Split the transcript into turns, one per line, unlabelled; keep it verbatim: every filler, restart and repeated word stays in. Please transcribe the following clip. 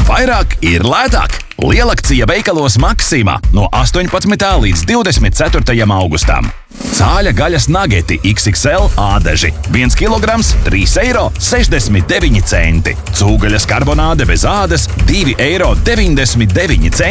Vairāk ir lētāk! Lielakcija veikalos Maxima no astoņpadsmitā līdz divdesmit ceturtajam augustam. Cāļa gaļas nageti iks iks el ādaži. viens kilograms trīs eiro sešdesmit deviņi centi. Cūgaļas karbonāde bez ādas divi eiro deviņdesmit deviņi centi.